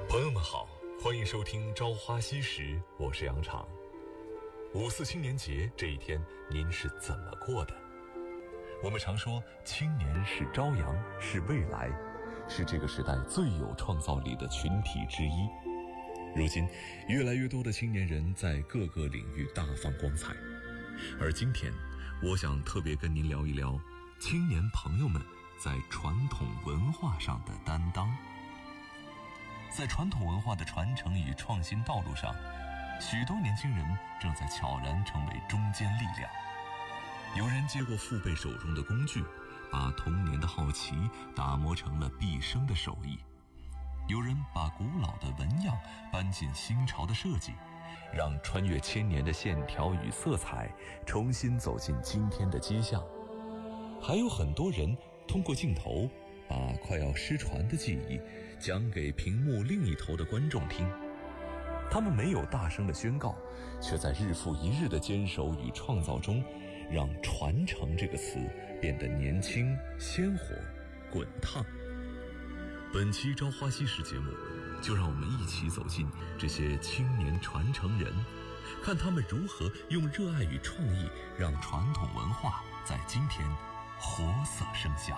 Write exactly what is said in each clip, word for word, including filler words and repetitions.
朋友们好，欢迎收听《朝花夕拾》，我是杨昶。五四青年节这一天，您是怎么过的？我们常说，青年是朝阳，是未来，是这个时代最有创造力的群体之一。如今，越来越多的青年人在各个领域大放光彩。而今天，我想特别跟您聊一聊青年朋友们在传统文化上的担当。在传统文化的传承与创新道路上，许多年轻人正在悄然成为中坚力量。有人接过父辈手中的工具，把童年的好奇打磨成了毕生的手艺；有人把古老的纹样搬进新潮的设计，让穿越千年的线条与色彩重新走进今天的街巷。还有很多人通过镜头，把快要失传的记忆讲给屏幕另一头的观众听。他们没有大声的宣告，却在日复一日的坚守与创造中，让传承这个词变得年轻、鲜活、滚烫。本期朝花夕拾节目，就让我们一起走进这些青年传承人，看他们如何用热爱与创意，让传统文化在今天活色生香。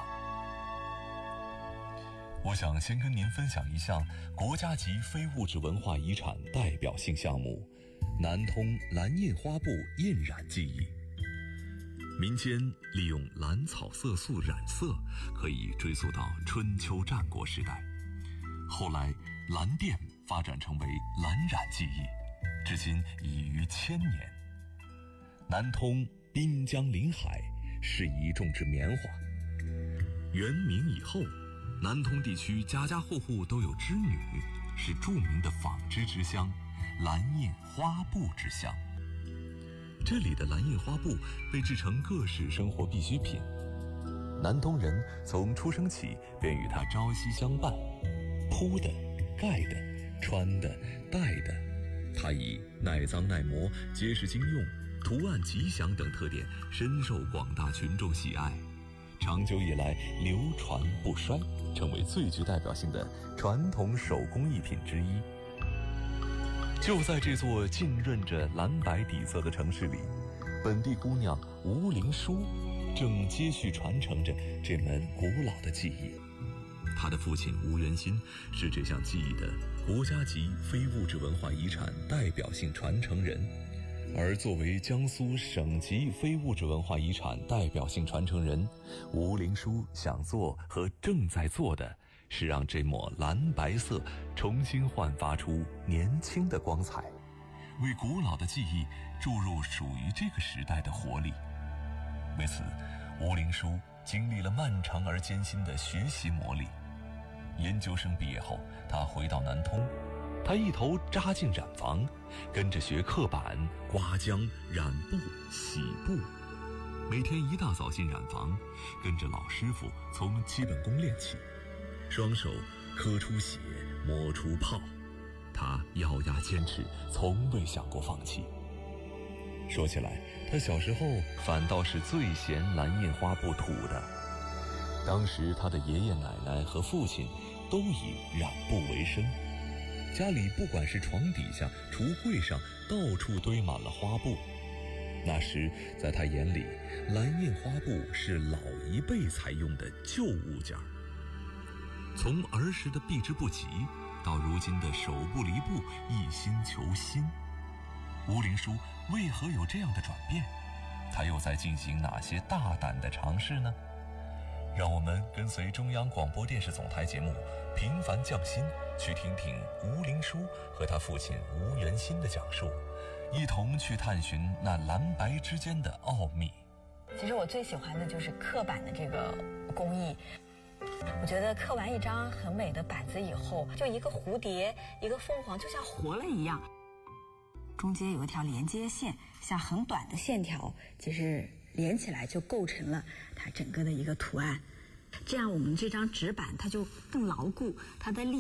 我想先跟您分享一项国家级非物质文化遗产代表性项目——南通蓝印花布印染技艺。民间利用蓝草色素染色，可以追溯到春秋战国时代。后来蓝靛发展成为蓝染技艺，至今已逾千年。南通滨江临海，适宜种植棉花。元明以后，南通地区家家户户都有织女，是著名的纺织之乡，蓝印花布之乡。这里的蓝印花布被制成各式生活必需品，南通人从出生起便与它朝夕相伴，铺的、盖的、穿的、戴的，它以耐脏耐磨、结实经用、图案吉祥等特点深受广大群众喜爱，长久以来流传不衰，成为最具代表性的传统手工艺品之一。就在这座浸润着蓝白底色的城市里，本地姑娘吴灵书正接续传承着这门古老的技艺。她的父亲吴元新是这项技艺的国家级非物质文化遗产代表性传承人，而作为江苏省级非物质文化遗产代表性传承人，吴灵书想做和正在做的是让这抹蓝白色重新焕发出年轻的光彩，为古老的技艺注入属于这个时代的活力。为此，吴灵书经历了漫长而艰辛的学习磨砺。研究生毕业后，他回到南通，他一头扎进染坊，跟着学刻板、刮浆、染布、洗布。每天一大早进染坊，跟着老师傅从基本功练起，双手刻出血，磨出泡。他咬牙坚持，从未想过放弃。说起来，他小时候反倒是最嫌蓝印花布土的。当时他的爷爷奶奶和父亲都以染布为生，家里不管是床底下、橱柜上，到处堆满了花布。那时在他眼里，蓝印花布是老一辈才用的旧物件。从儿时的避之不及，到如今的手不离布、一心求新，吴灵书为何有这样的转变？他又在进行哪些大胆的尝试呢？让我们跟随中央广播电视总台节目《平凡匠心》，去听听吴灵书和他父亲吴元新的讲述，一同去探寻那蓝白之间的奥秘。 其实我最喜欢的就是刻板的这个工艺。我觉得刻完一张很美的板子以后，就一个蝴蝶，一个凤凰，就像活了一样。中间有一条连接线，像很短的线条，其实连起来就构成了它整个的一个图案。这样我们这张纸板它就更牢固，它的力